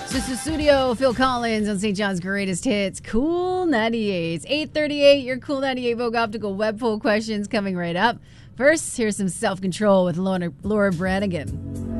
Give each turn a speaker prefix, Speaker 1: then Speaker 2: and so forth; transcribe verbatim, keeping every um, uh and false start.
Speaker 1: Sister Studio, Phil Collins on Saint John's Greatest Hits, Cool ninety-eight. eight thirty-eight, your Cool ninety-eight Vogue Optical web poll questions coming right up. First, here's some Self-Control with Laura, Laura Branigan.